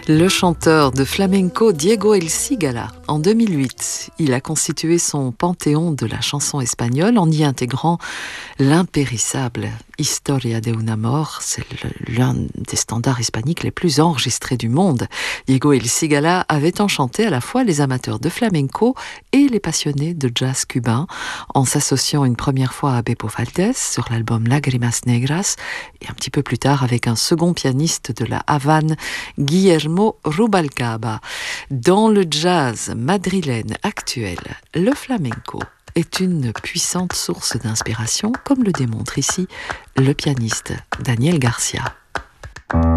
Le chanteur de flamenco Diego El Cigala, en 2008, il a constitué son panthéon de la chanson espagnole en y intégrant l'impérissable Historia de un amor. C'est l'un des standards hispaniques les plus enregistrés du monde. Diego El Cigala avait enchanté à la fois les amateurs de flamenco et les passionnés de jazz cubain, en s'associant une première fois à Beppo Valdés sur l'album Lágrimas Negras et un petit peu plus tard avec un second pianiste de la Havane, Guillermo Rubalcaba. Dans le jazz madrilène actuel, le flamenco est une puissante source d'inspiration, comme le démontre ici le pianiste Daniel Garcia.